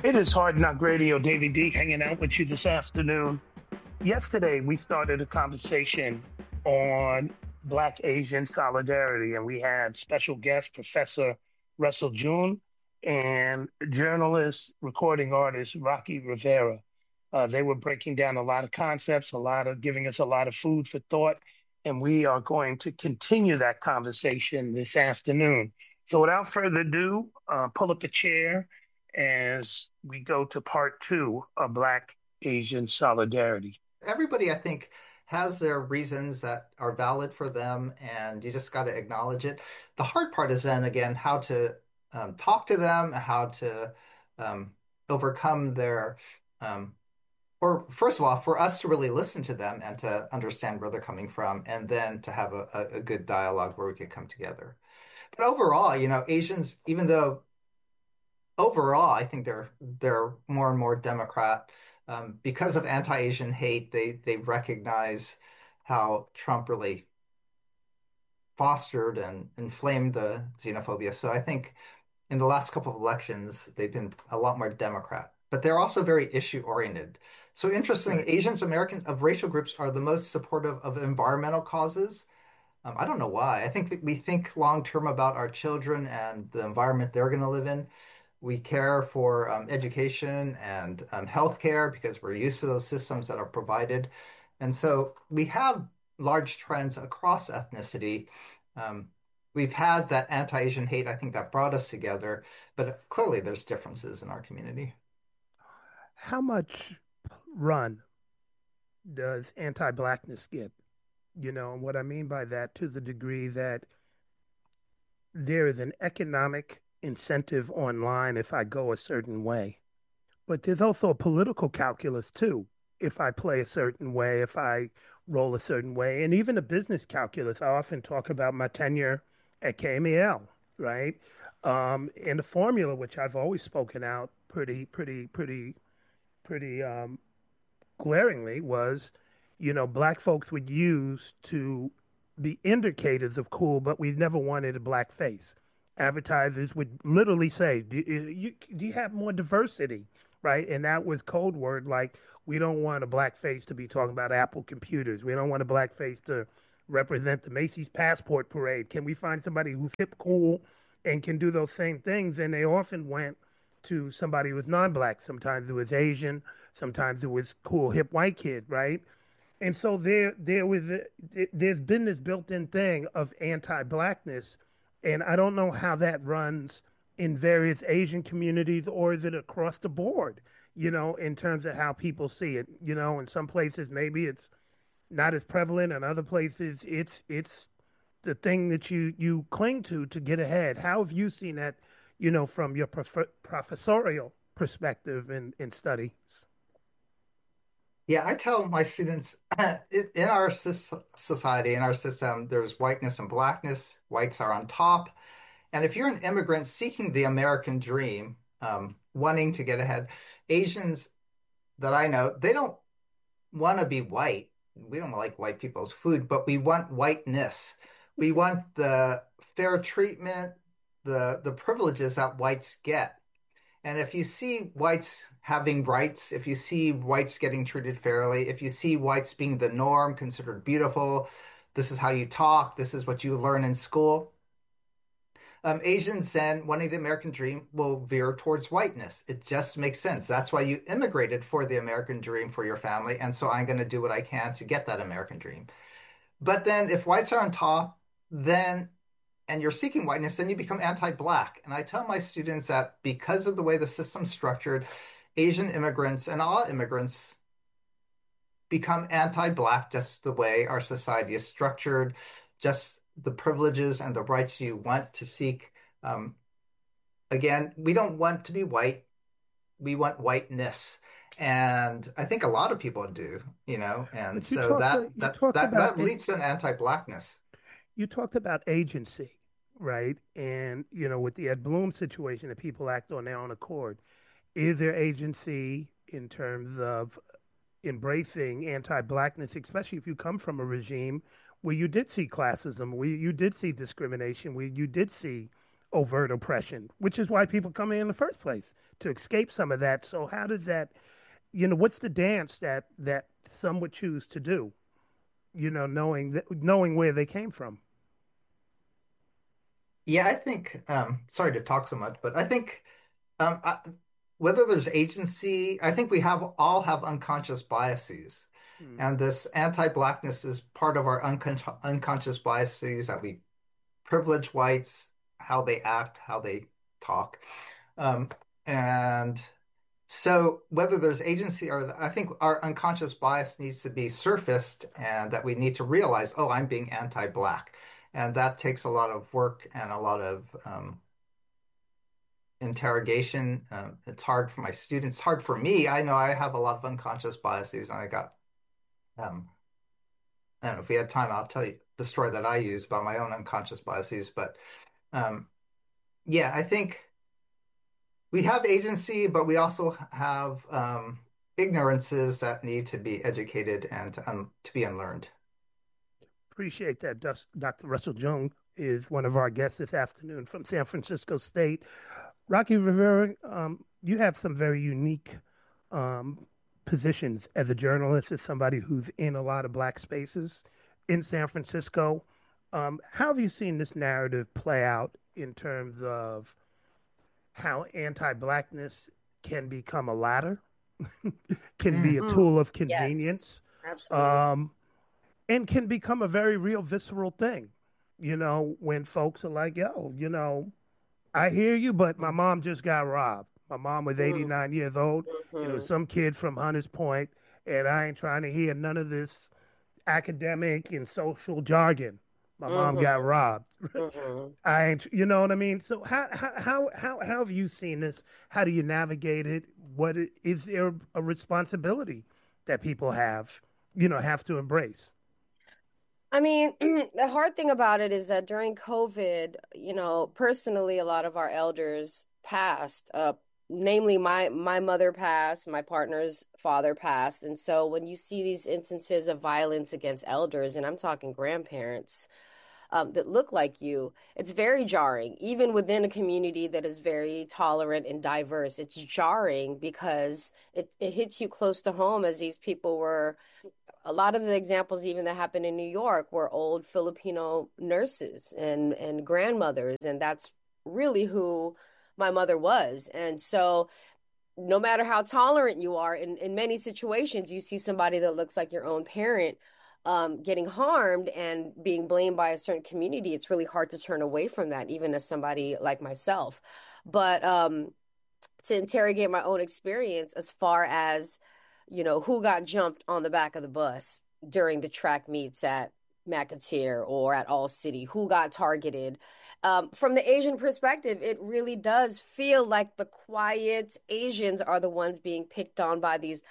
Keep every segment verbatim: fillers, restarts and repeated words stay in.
It is Hard Knock Radio, David D, hanging out with you this afternoon. Yesterday, we started a conversation on Black Asian solidarity, and we had special guest Professor Russell June and journalist, recording artist Rocky Rivera. Uh, they were breaking down a lot of concepts, a lot of giving us a lot of food for thought, and we are going to continue that conversation this afternoon. So, without further ado, uh, pull up a chair as we go to part two of Black Asian solidarity. Everybody, I think, has their reasons that are valid for them, and you just got to acknowledge it. The hard part is then again how to um, talk to them, how to um, overcome their, um, or first of all, for us to really listen to them and to understand where they're coming from, and then to have a, a, a good dialogue where we could come together. But overall, you know, Asians, even though overall, I think they're they're more and more Democrat um, because of anti-Asian hate. They they recognize how Trump really fostered and inflamed the xenophobia. So I think in the last couple of elections, they've been a lot more Democrat. But they're also very issue oriented. So interesting, Right. Asians Americans of racial groups are the most supportive of environmental causes. Um, I don't know why. I think that we think long term about our children and the environment they're going to live in. We care for um, education and um, healthcare because we're used to those systems that are provided. And so we have large trends across ethnicity. Um, we've had that anti-Asian hate, I think, that brought us together, but clearly there's differences in our community. How much run does anti-blackness get? You know, and what I mean by that, to the degree that there is an economic incentive online if I go a certain way, but there's also a political calculus too. If I play a certain way, if I roll a certain way, and even a business calculus. I often talk about my tenure at K M E L, right? Um, and the formula, which I've always spoken out pretty, pretty, pretty, pretty um, glaringly, was, you know, black folks would use to be indicators of cool, but we never wanted a black face. Advertisers would literally say, do you, do you have more diversity? Right. And that was code word like, we don't want a black face to be talking about Apple computers. We don't want a black face to represent the Macy's Passport Parade. Can we find somebody who's hip, cool, and can do those same things? And they often went to somebody who was non-black. Sometimes it was Asian. Sometimes it was cool, hip white kid, right? And so there, there was, a, there's been this built-in thing of anti-blackness, and I don't know how that runs in various Asian communities, or is it across the board? You know, in terms of how people see it. You know, in some places maybe it's not as prevalent, in other places it's it's the thing that you you cling to to get ahead. How have you seen that? You know, from your prof- professorial perspective in in studies. Yeah, I tell my students in our society, in our system, there's whiteness and blackness. Whites are on top. And if you're an immigrant seeking the American dream, um, wanting to get ahead, Asians that I know, they don't want to be white. We don't like white people's food, but we want whiteness. We want the fair treatment, the the privileges that whites get. And if you see whites having rights, if you see whites getting treated fairly, if you see whites being the norm, considered beautiful, this is how you talk, this is what you learn in school. Um, Asians then wanting the American dream will veer towards whiteness. It just makes sense. That's why you immigrated for the American dream for your family. And so I'm going to do what I can to get that American dream. But then if whites are on top, then and you're seeking whiteness, then you become anti-black. And I tell my students that because of the way the system's structured, Asian immigrants and all immigrants become anti-black just the way our society is structured, just the privileges and the rights you want to seek. Um, again, we don't want to be white. We want whiteness. And I think a lot of people do, you know, and But you so talked that you that talked that about that leads to an anti-blackness. you talked about agency, right? And you know, with the Ed Bloom situation, that people act on their own accord. Is there agency in terms of embracing anti-blackness, especially if you come from a regime where you did see classism, where you did see discrimination, where you did see overt oppression, which is why people come here in the first place to escape some of that. So how does that, you know, what's the dance that that some would choose to do, you know, knowing that knowing where they came from? Yeah, I think, um, sorry to talk so much, but I think um, I, whether there's agency, I think we have all have unconscious biases. Mm. And this anti-blackness is part of our uncon unconscious biases that we privilege whites, how they act, how they talk. Um, and so whether there's agency or I think our unconscious bias needs to be surfaced and that we need to realize, oh, I'm being anti-black. And that takes a lot of work and a lot of um, interrogation. Um, it's hard for my students, it's hard for me. I know I have a lot of unconscious biases and I got, um, I don't know if we had time, I'll tell you the story that I use about my own unconscious biases. But um, yeah, I think we have agency, but we also have um, ignorances that need to be educated and to, um, to be unlearned. Appreciate that. Doctor Russell Jones is one of our guests this afternoon from San Francisco State. Rocky Rivera, um, you have some very unique um, positions as a journalist, as somebody who's in a lot of black spaces in San Francisco. Um, how have you seen this narrative play out in terms of how anti-blackness can become a ladder, can be Mm. a Mm, tool of yes, convenience, absolutely. um, and can become a very real visceral thing? You know, when folks are like, yo, you know, I hear you, but my mom just got robbed. My mom was Mm, eighty-nine years old. You know, hmm some kid from Hunters Point, and I ain't trying to hear none of this academic and social jargon. My mom got hmm robbed. hmm I ain't, you know what I mean? So how how how how how have you seen this? How do you navigate it? What i- is there a responsibility that people have, you know, have to embrace? I mean, the hard thing about it is that during COVID, you know, personally, a lot of our elders passed. Uh, namely, my my mother passed, my partner's father passed, and so when you see these instances of violence against elders, and I'm talking grandparents, um, that look like you, it's very jarring. Even within a community that is very tolerant and diverse, it's jarring because it, it hits you close to home as these people were a lot of the examples even that happened in New York were old Filipino nurses and and grandmothers, and that's really who my mother was. And so no matter how tolerant you are, in, in many situations, you see somebody that looks like your own parent um, getting harmed and being blamed by a certain community. It's really hard to turn away from that, even as somebody like myself. But um, to interrogate my own experience as far as, you know, who got jumped on the back of the bus during the track meets at McAteer or at All City, who got targeted. Um, from the Asian perspective, it really does feel like the quiet Asians are the ones being picked on by these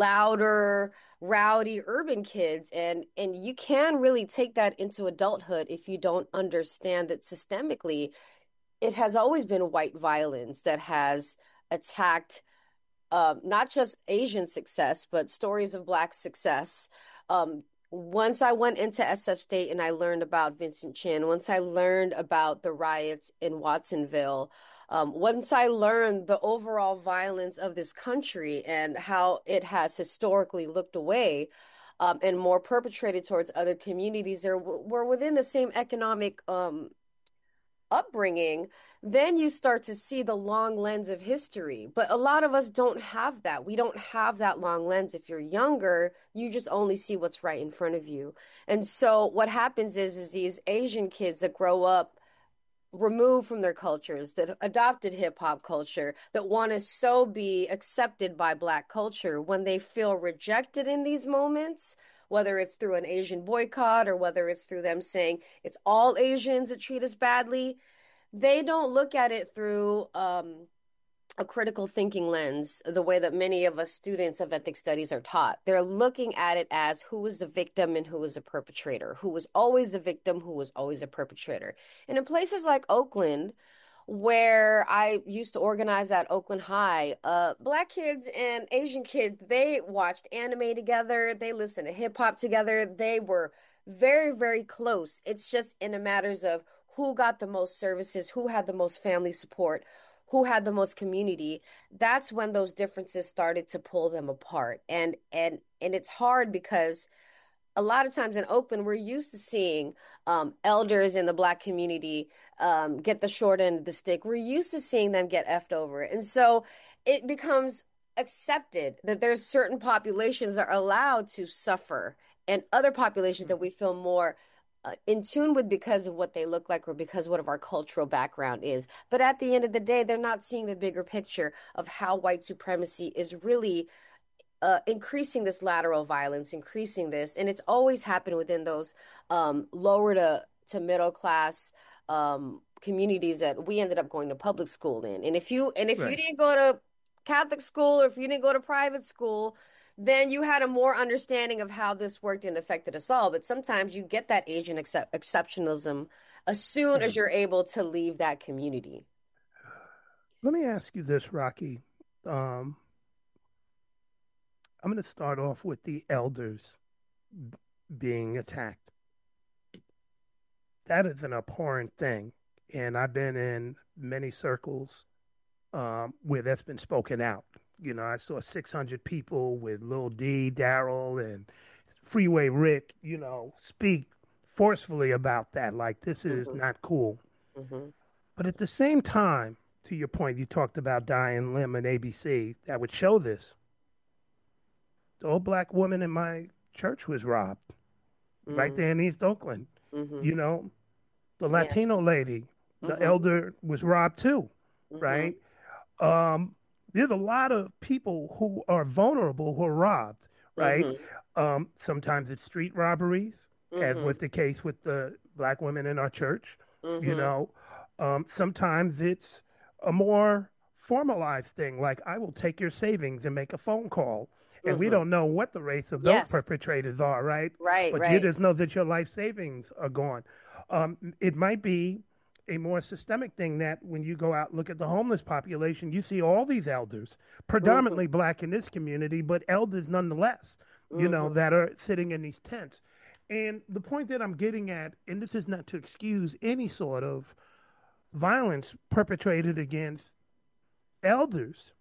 louder, rowdy urban kids. And and you can really take that into adulthood if you don't understand that systemically it has always been white violence that has attacked um, not just Asian success, but stories of Black success. Um, once I went into S F State and I learned about Vincent Chin, once I learned about the riots in Watsonville, um, once I learned the overall violence of this country and how it has historically looked away um, and more perpetrated towards other communities that were within the same economic um, upbringing, then you start to see the long lens of history. But a lot of us don't have that. We don't have that long lens. If you're younger, you just only see what's right in front of you. And so what happens is is these Asian kids that grow up removed from their cultures, that adopted hip hop culture, that want to so be accepted by Black culture, when they feel rejected in these moments, whether it's through an Asian boycott or whether it's through them saying it's all Asians that treat us badly, they don't look at it through um, a critical thinking lens, the way that many of us students of ethnic studies are taught. They're looking at it as who was the victim and who was a perpetrator, who was always the victim, who was always a perpetrator. And in places like Oakland, where I used to organize at Oakland High, uh, Black kids and Asian kids, they watched anime together, they listened to hip hop together, they were very, very close. It's just in the matters of who got the most services, who had the most family support, who had the most community, that's when those differences started to pull them apart. And and and it's hard because a lot of times in Oakland, we're used to seeing um, elders in the Black community um, get the short end of the stick. We're used to seeing them get effed over. And so it becomes accepted that there's certain populations that are allowed to suffer and other populations that we feel more uh, in tune with because of what they look like or because of what our cultural background is. But at the end of the day, they're not seeing the bigger picture of how white supremacy is really uh, increasing this lateral violence, increasing this, and it's always happened within those um, lower to to middle class um, communities that we ended up going to public school in. And if you and if you Right. didn't go to Catholic school or if you didn't go to private school, then you had a more understanding of how this worked and affected us all. But sometimes you get that Asian excep exceptionalism as soon Yeah. as you're able to leave that community. Let me ask you this, Rocky. Um, I'm going to start off with the elders b- being attacked. That is an abhorrent thing. And I've been in many circles um, where that's been spoken out. You know, I saw six hundred people with Lil D, Daryl, and Freeway Rick, you know, speak forcefully about that. Like, this is Hmm. not cool. Hmm. But at the same time, to your point, you talked about Diane Lim and A B C that would show this. The old black woman in my church was robbed right Hmm. there in East Oakland. Hmm. You know, the Latino Yes. lady, the Hmm. elder was robbed too, Hmm. right? Um, there's a lot of people who are vulnerable who are robbed, right? Hmm. Um, sometimes it's street robberies, as Hmm. was the case with the black women in our church. You Hmm. know, um, sometimes it's a more formalized thing, like I will take your savings and make a phone call. And we Hmm. don't know what the race of those Yes. perpetrators are, right? Right, But you right. just know that your life savings are gone. Um, it might be a more systemic thing that when you go out and look at the homeless population, you see all these elders, Hmm. predominantly black in this community, but elders nonetheless, you know, Hmm. that are sitting in these tents. And the point that I'm getting at, and this is not to excuse any sort of violence perpetrated against elders,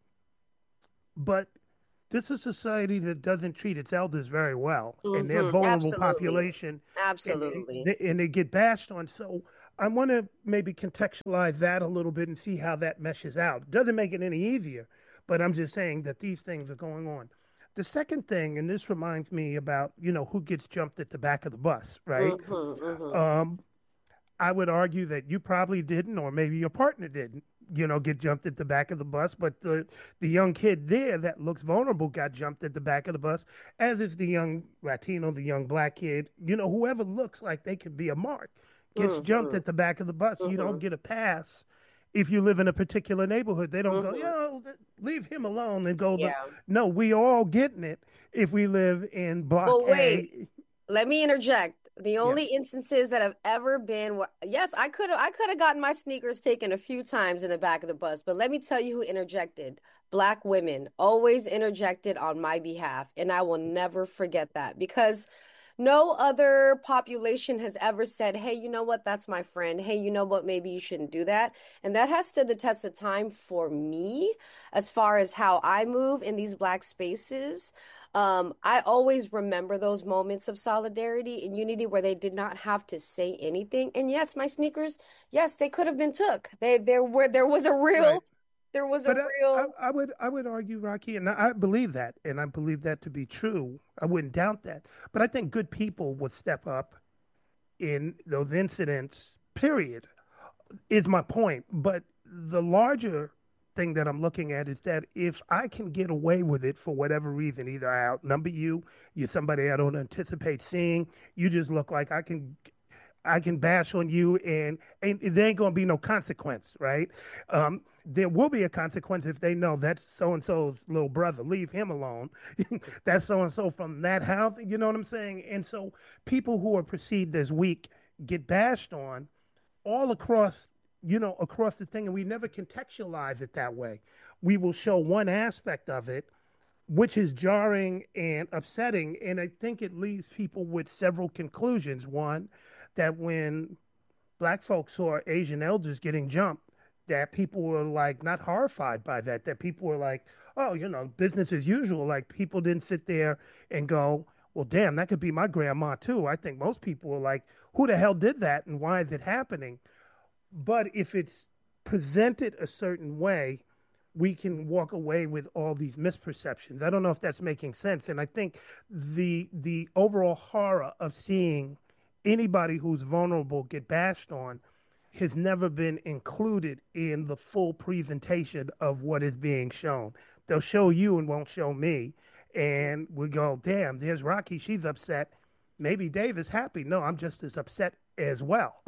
but this is a society that doesn't treat its elders very well, and they're a Hmm. vulnerable Absolutely. population, and Absolutely. they, and they get bashed on. So I want to maybe contextualize that a little bit and see how that meshes out. Doesn't make it any easier, but I'm just saying that these things are going on. The second thing, and this reminds me about, you know, who gets jumped at the back of the bus, right? Hmm. Hmm. Um, I would argue that you probably didn't, or maybe your partner didn't, you know, get jumped at the back of the bus. But the the young kid there that looks vulnerable got jumped at the back of the bus, as is the young Latino, the young black kid. You know, whoever looks like they could be a mark gets jumped Hmm. at the back of the bus. You don't Hmm. get a pass if you live in a particular neighborhood. They don't go, Hmm. yo, leave him alone and go the. Yeah. No, we all getting it if we live in Block Well, wait. A. Let me interject. The Yeah. only instances that have ever been, wh- yes, I could have, I could have gotten my sneakers taken a few times in the back of the bus, but let me tell you who interjected. Black women always interjected on my behalf, and I will never forget that because no other population has ever said, "Hey, you know what? That's my friend. Hey, you know what? Maybe you shouldn't do that." And that has stood the test of time for me as far as how I move in these black spaces. Um, I always remember those moments of solidarity and unity where they did not have to say anything. And yes, my sneakers, yes, they could have been took. They there were there was a Right. real there was a But I, I, real I would I would argue, Rocky, and I believe that, and I believe that to be true. I wouldn't doubt that. But I think good people would step up in those incidents. Period. Is my point. But the larger thing that I'm looking at is that if I can get away with it for whatever reason, either I outnumber you, you're somebody I don't anticipate seeing, you just look like I can I can bash on you, and, and there ain't gonna be no consequence, right? Um, there will be a consequence if they know that's so and so's little brother. Leave him alone. That's so and so from that house. You know what I'm saying? And so people who are perceived as weak get bashed on all across, you know, across the thing, and we never contextualize it that way. We will show one aspect of it, which is jarring and upsetting. And I think it leaves people with several conclusions. One, that when black folks saw Asian elders getting jumped, that people were like not horrified by that, that people were like, oh, you know, business as usual. Like people didn't sit there and go, well, damn, that could be my grandma too. I think most people were like, who the hell did that and why is it happening? But if it's presented a certain way, we can walk away with all these misperceptions. I don't know if that's making sense. And I think the the overall horror of seeing anybody who's vulnerable get bashed on has never been included in the full presentation of what is being shown. They'll show you and won't show me. And we go, damn, there's Rocky. She's upset. Maybe Dave is happy. No, I'm just as upset as well.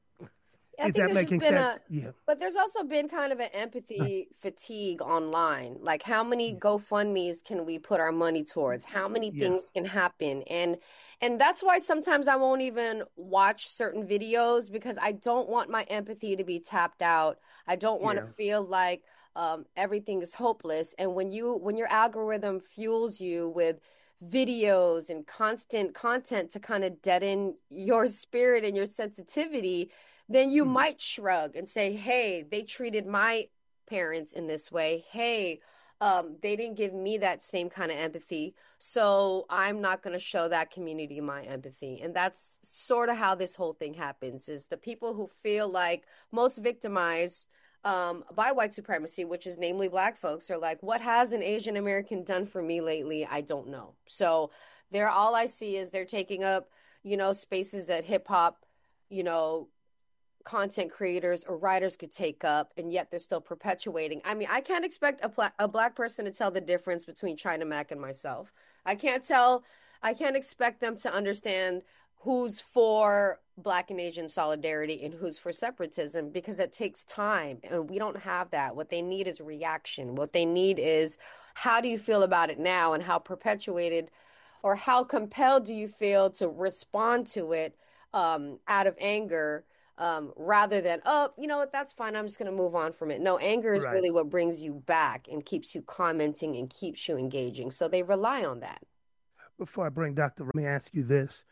I Is think that there's just making been sense? a, Yeah. but there's also been kind of an Right. empathy fatigue online. Like, how many Yeah. GoFundMe's can we put our money towards? How many Yeah. things can happen? And and that's why sometimes I won't even watch certain videos because I don't want my empathy to be tapped out. I don't want to Yeah. feel like um, everything is hopeless. And when you when your algorithm fuels you with videos and constant content to kind of deaden your spirit and your sensitivity, then you Mm. might shrug and say, hey, they treated my parents in this way. Hey, um, they didn't give me that same kind of empathy. So I'm not going to show that community my empathy. And that's sort of how this whole thing happens is the people who feel like most victimized um, by white supremacy, which is namely black folks, are like, what has an Asian American done for me lately? I don't know. So they're all I see is they're taking up, you know, spaces that hip hop, you know, content creators or writers could take up, and yet they're still perpetuating. I mean, I can't expect a, pla- a black person to tell the difference between China Mac and myself. I can't tell, I can't expect them to understand who's for black and Asian solidarity and who's for separatism because it takes time and we don't have that. What they need is reaction. What they need is how do you feel about it now and how perpetuated or how compelled do you feel to respond to it um, out of anger um, rather than, oh, you know what, that's fine. I'm just going to move on from it. No, anger is Right. really what brings you back and keeps you commenting and keeps you engaging. So they rely on that. Before I bring Doctor, let me ask you this.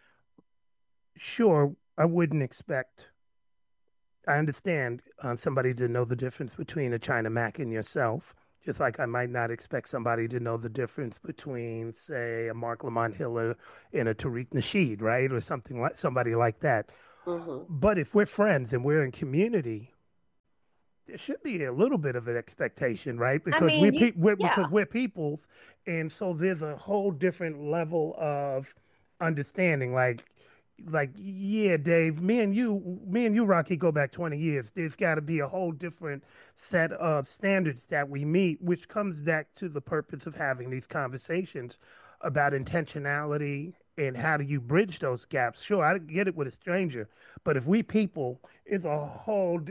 Sure, I wouldn't expect, I understand uh, somebody to know the difference between a China Mac and yourself, just like I might not expect somebody to know the difference between, say, a Mark Lamont Hiller and a Tariq Nasheed, right? Or something like somebody like that. Hmm. But if we're friends and we're in community, there should be a little bit of an expectation, right? I Because mean, we you, pe- we're, yeah. because we're peoples, and so there's a whole different level of understanding. Like, like yeah, Dave, me and you, me and you, Rocky, go back twenty years. There's got to be a whole different set of standards that we meet, which comes back to the purpose of having these conversations about intentionality and how do you bridge those gaps. Sure, I get it with a stranger, but if we people, it's a whole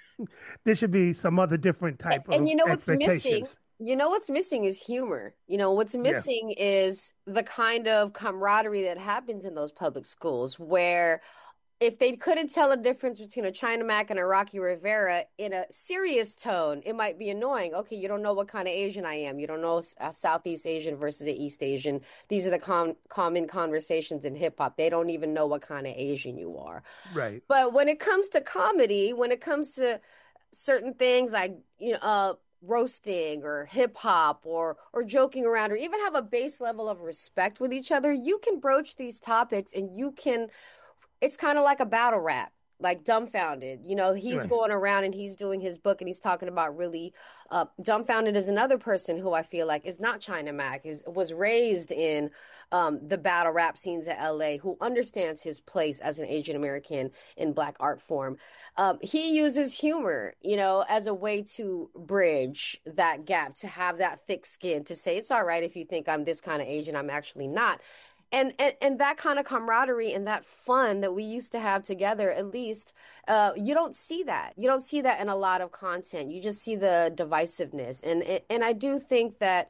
there should be some other different type And of you know what's missing? expectations. You know what's missing is humor. You know, what's Yeah, missing is the kind of camaraderie that happens in those public schools where if they couldn't tell a difference between a China Mac and a Rocky Rivera in a serious tone, it might be annoying. Okay, you don't know what kind of Asian I am. You don't know a Southeast Asian versus a East Asian. These are the com common conversations in hip hop. They don't even know what kind of Asian you are. right. But when it comes to comedy, when it comes to certain things like you know uh roasting or hip hop or or joking around or even have a base level of respect with each other, you can broach these topics and you can it's kind of like a battle rap, like Dumbfounded. You know, he's Right. going around and he's doing his book and he's talking about really uh Dumbfounded is another person who I feel like is not China Mac, is was raised in um the battle rap scenes of L A, who understands his place as an Asian American in black art form. Um, he uses humor, you know, as a way to bridge that gap, to have that thick skin, to say it's all right if you think I'm this kind of Asian, I'm actually not. And, and and that kind of camaraderie and that fun that we used to have together, at least, uh, you don't see that. You don't see that in a lot of content. You just see the divisiveness. And and I do think that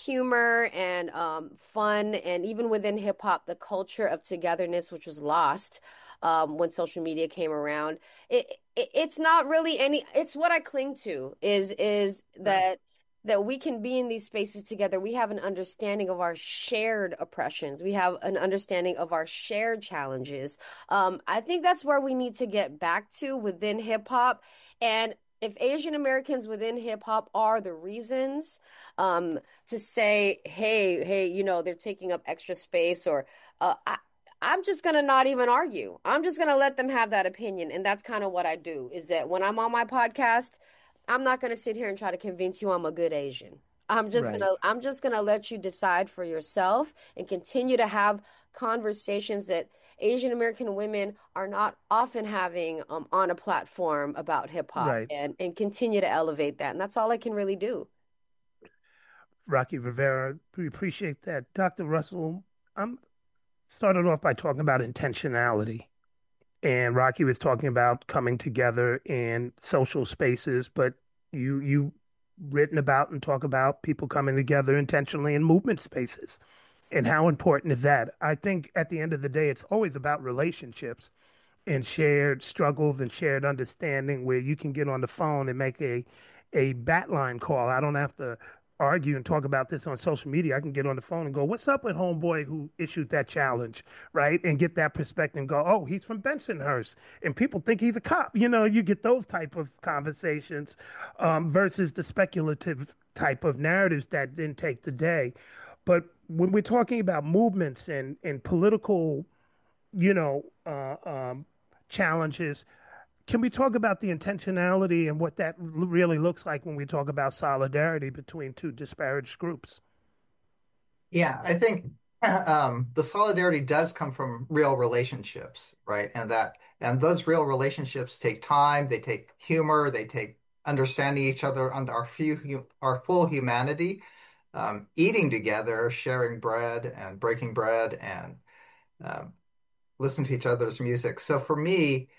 humor and um, fun, and even within hip hop, the culture of togetherness, which was lost um, when social media came around, it, it it's not really any. It's what I cling to is is Right. that that we can be in these spaces together. We have an understanding of our shared oppressions. We have an understanding of our shared challenges. Um, I think that's where we need to get back to within hip hop. And if Asian Americans within hip hop are the reasons, um, to say, hey, hey, you know, they're taking up extra space, or uh, I, I'm just gonna not even argue. I'm just gonna let them have that opinion. And that's kind of what I do, is that when I'm on my podcast, I'm not gonna sit here and try to convince you I'm a good Asian. I'm just Right. gonna I'm just gonna let you decide for yourself and continue to have conversations that Asian American women are not often having um, on a platform about hip hop, Right. and and continue to elevate that. And that's all I can really do. Rocky Rivera, we appreciate that. doctor Russell, I'm started off by talking about intentionality. And Rocky was talking about coming together in social spaces, but you you written about and talk about people coming together intentionally in movement spaces. And how important is that? I think at the end of the day, it's always about relationships and shared struggles and shared understanding where you can get on the phone and make a a bat line call. I don't have to argue and talk about this on social media. I can get on the phone and go, "What's up with homeboy who issued that challenge?" Right? And get that perspective and go, "Oh, he's from Bensonhurst." And people think he's a cop. You know, you get those type of conversations um, versus the speculative type of narratives that then take the day. But when we're talking about movements and, and political, you know, uh, um, challenges. Can we talk about the intentionality and what that really looks like when we talk about solidarity between two disparaged groups? Yeah, I think um, the solidarity does come from real relationships, right? And that and those real relationships take time, they take humor, they take understanding each other on our few our full humanity, um, eating together, sharing bread and breaking bread and um, listening to each other's music. So for me,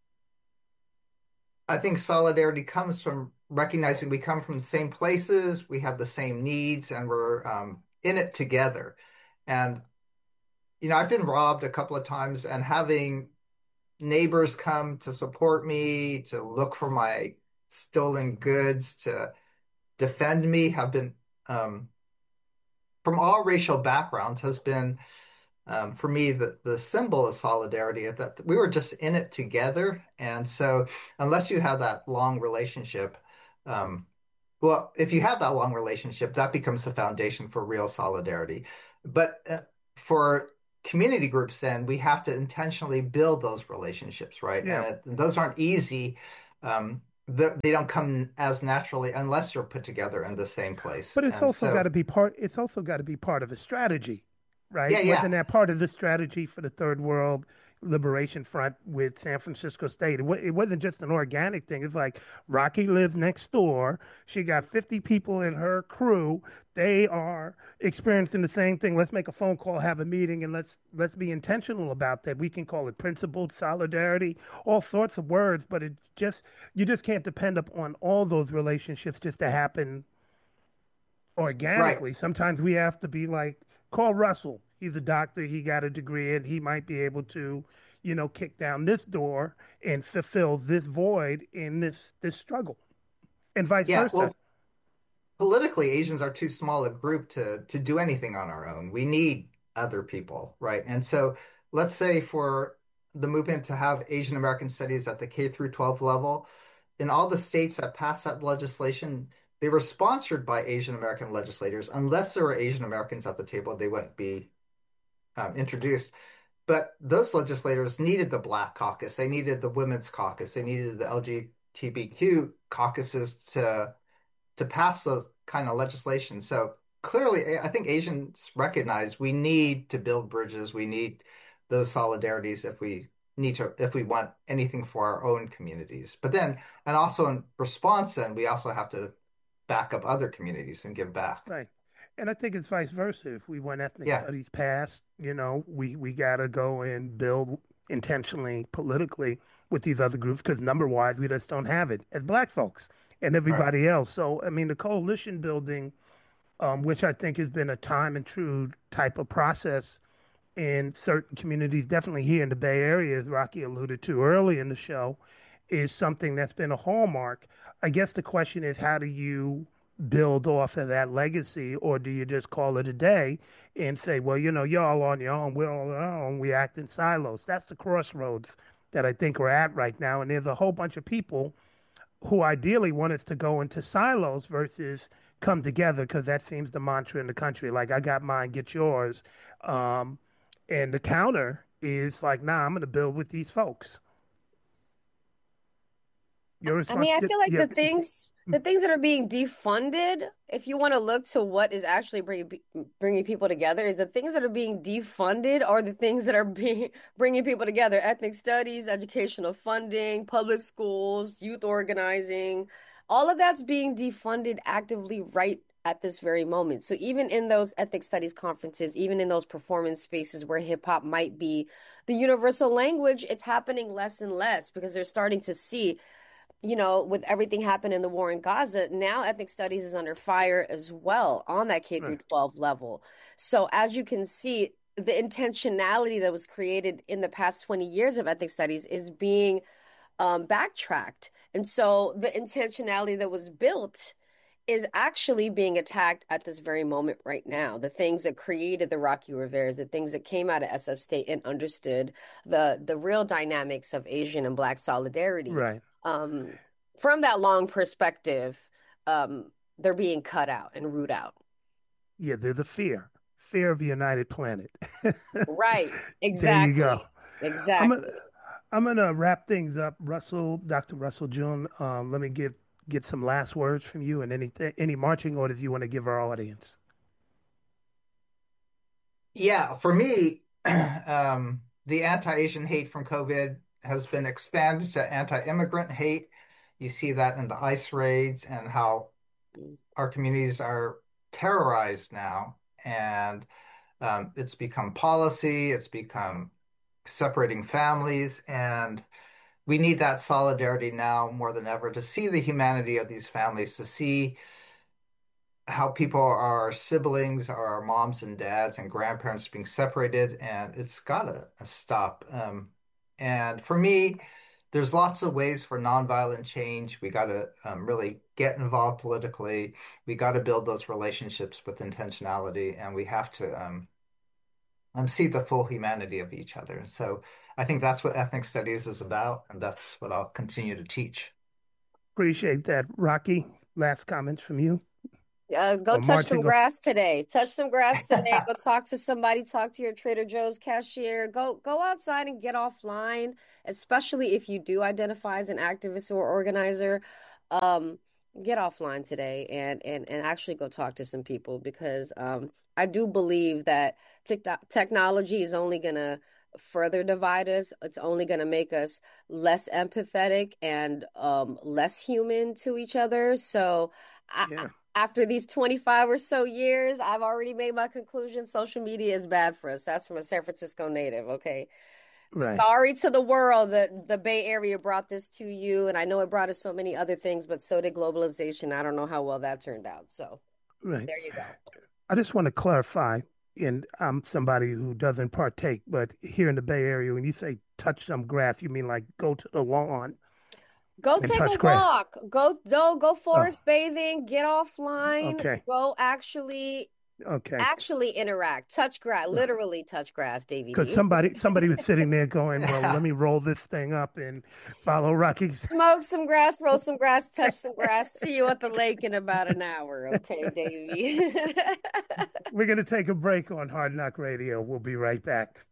I think solidarity comes from recognizing we come from the same places, we have the same needs, and we're um, in it together. And you know, I've been robbed a couple of times, and having neighbors come to support me, to look for my stolen goods, to defend me, have been um, from all racial backgrounds, has been um, for me the the symbol of solidarity. That we were just in it together, and so unless you have that long relationship, um, well, if you have that long relationship, that becomes the foundation for real solidarity. But uh, for community groups, then we have to intentionally build those relationships, right? Yeah. And it, those aren't easy. Um, the, they don't come as naturally unless you're put together in the same place. But it's And also got so, to be part, it's also got to be part of a strategy, yeah, right? yeah, Wasn't that part of the strategy for the Third World Liberation Front with San Francisco State? It, wa- it wasn't just an organic thing. It's like Rocky lives next door. She got fifty people in her crew. They are experiencing the same thing. Let's make a phone call, have a meeting, and let's let's be intentional about that. We can call it principled solidarity, all sorts of words, but it just you just can't depend upon all those relationships just to happen right. organically. Sometimes we have to be like, call Russell. He's a doctor. He got a degree, and he might be able to, you know, kick down this door and fulfill this void in this this struggle, and vice Yeah. versa. Well, politically, Asians are too small a group to to do anything on our own. We need other people, right? And so let's say for the movement to have Asian American studies at the K through twelve level, in all the states that passed that legislation, they were sponsored by Asian American legislators. Unless there were Asian Americans at the table, they wouldn't be um, introduced. But those legislators needed the Black Caucus, they needed the Women's Caucus, they needed the L G B T Q caucuses to to pass those kind of legislation. So clearly, I think Asians recognize we need to build bridges. We need those solidarities if we need to, if we want anything for our own communities. But then, and also in response, then we also have to back up other communities and give back. Right. And I think it's vice versa. If we want ethnic Yeah, studies passed, you know, we, we got to go and build intentionally politically with these other groups because number wise, we just don't have it as black folks and right. everybody else. So, I mean, the coalition building, um, which I think has been a time and true type of process in certain communities, definitely here in the Bay Area, as Rocky alluded to early in the show, is something that's been a hallmark. I guess the question is, how do you build off of that legacy, or do you just call it a day and say, well, you know, you're all on your own, we're all on our own, we act in silos? That's the crossroads that I think we're at right now. And there's a whole bunch of people who ideally want us to go into silos versus come together, because that seems the mantra in the country. Like, I got mine, get yours. Um, and the counter is like, nah, I'm going to build with these folks. Your I mean, response? I feel like Yeah. the things the things that are being defunded, if you want to look to what is actually bringing bringing people together, is the things that are being defunded are the things that are being bringing people together. Ethnic studies, educational funding, public schools, youth organizing, all of that's being defunded actively right at this very moment. So even in those ethnic studies conferences, even in those performance spaces where hip hop might be the universal language, it's happening less and less because they're starting to see, you know, with everything happening in the war in Gaza, now ethnic studies is under fire as well on that K through Right. twelve level. So as you can see, the intentionality that was created in the past twenty years of ethnic studies is being um, backtracked. And so the intentionality that was built is actually being attacked at this very moment right now. The things that created the Rocky Riveras, the things that came out of S F State and understood the the real dynamics of Asian and Black solidarity. Right. Um, from that long perspective, um, they're being cut out and rooted out. Yeah, they're the fear, fear of a united planet. Right. There you go. Exactly. I'm gonna, Exactly. I'm gonna wrap things up. Russell, Doctor Russell June, um, let me give get some last words from you and anything, any marching orders you want to give our audience. Yeah, for me, um, the anti-Asian hate from COVID has been expanded to anti-immigrant hate. You see that in the ICE raids and how our communities are terrorized now. And um, it's become policy, it's become separating families. And we need that solidarity now more than ever to see the humanity of these families, to see how people are siblings, are moms and dads and grandparents being separated, and it's gotta stop. Um, and for me, there's lots of ways for nonviolent change. We gotta um, really get involved politically. We gotta build those relationships with intentionality, and we have to um, um, see the full humanity of each other. So I think that's what ethnic studies is about, and that's what I'll continue to teach. Appreciate that, Rocky. Last comments from you Uh, go or touch some marching? grass today. Touch some grass today. Go talk to somebody. Talk to your Trader Joe's cashier. Go go outside and get offline, especially if you do identify as an activist or organizer. Um, get offline today and and and actually go talk to some people because um, I do believe that tech technology is only gonna further divide us. It's only gonna make us less empathetic and um, less human to each other. So. I, Yeah. after these twenty-five or so years, I've already made my conclusion. Social media is bad for us. That's from a San Francisco native. Okay. Right. Sorry to the world that the Bay Area brought this to you. And I know it brought us so many other things, but so did globalization. I don't know how well that turned out. So Right. there you go. I just want to clarify, and I'm somebody who doesn't partake, but here in the Bay Area, when you say touch some grass, you mean like go to the lawn Go and take a touch grass? walk. Go go go Oh, forest bathing. Get offline. okay. Go actually Okay. actually interact. Touch grass. Literally touch grass, Davy Because D. somebody somebody was sitting there going, well, let me roll this thing up and follow Rocky's. Smoke some grass, roll some grass, touch some grass. See you at the lake in about an hour, okay, Davey? We're going to take a break on Hard Knock Radio. We'll be right back.